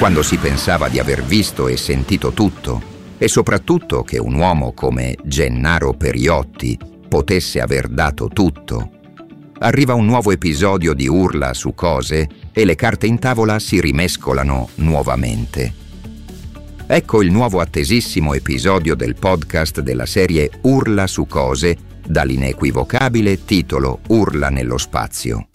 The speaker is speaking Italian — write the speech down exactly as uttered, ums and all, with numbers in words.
quando si pensava di aver visto e sentito tutto, e soprattutto che un uomo come Gennaro Periotti potesse aver dato tutto. Arriva un nuovo episodio di Urla su cose e le carte in tavola si rimescolano nuovamente. Ecco il nuovo attesissimo episodio del podcast della serie Urla su cose, dall'inequivocabile titolo Urla nello spazio.